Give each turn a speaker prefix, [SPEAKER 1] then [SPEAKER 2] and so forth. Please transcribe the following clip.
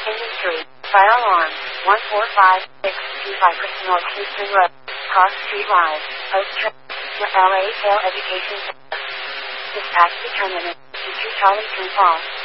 [SPEAKER 1] Industry. Fire alarm. 145-625 North Houston Road. Cross Street Live. Oak Trail. LA Tail Education Center. Dispatch determinant. Teacher Charlie True False.